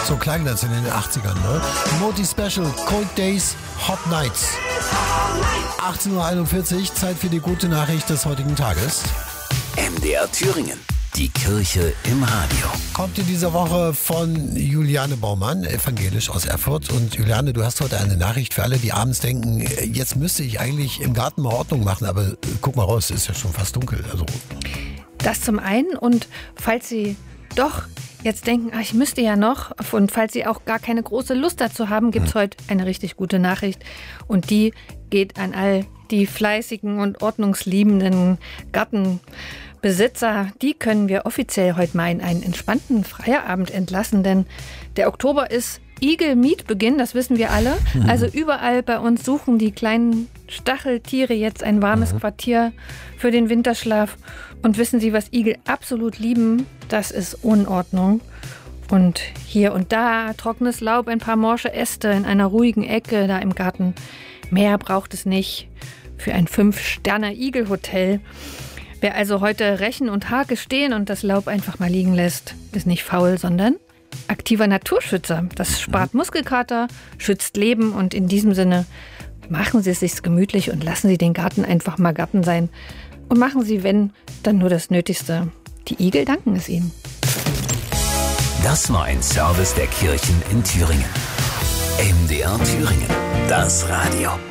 So klang das in den 80ern, ne? Moti Special, Cold Days, Hot Nights. 18.41 Uhr, Zeit für die gute Nachricht des heutigen Tages. MDR Thüringen. Die Kirche im Radio. Kommt in dieser Woche von Juliane Baumann, evangelisch aus Erfurt. Und Juliane, du hast heute eine Nachricht für alle, die abends denken, jetzt müsste ich eigentlich im Garten mal Ordnung machen, aber guck mal raus, ist ja schon fast dunkel. Also. Das zum einen, und falls Sie doch jetzt denken, ich müsste ja noch, und falls Sie auch gar keine große Lust dazu haben, gibt es heute eine richtig gute Nachricht. Und die geht an all die fleißigen und ordnungsliebenden Gartenbesitzer. Die können wir offiziell heute mal in einen entspannten Feierabend entlassen, denn der Oktober ist Igel-Mietbeginn, das wissen wir alle. Also überall bei uns suchen die kleinen Stacheltiere jetzt ein warmes Quartier für den Winterschlaf. Und wissen Sie, was Igel absolut lieben? Das ist Unordnung. Und hier und da trockenes Laub, ein paar morsche Äste in einer ruhigen Ecke da im Garten. Mehr braucht es nicht für ein 5-Sterne-Igel-Hotel. Wer also heute Rechen und Hake stehen und das Laub einfach mal liegen lässt, ist nicht faul, sondern aktiver Naturschützer. Das spart Muskelkater, schützt Leben, und in diesem Sinne machen Sie es sich gemütlich und lassen Sie den Garten einfach mal Garten sein. Und machen Sie, wenn, dann nur das Nötigste. Die Igel danken es Ihnen. Das war ein Service der Kirchen in Thüringen. MDR Thüringen. Das Radio.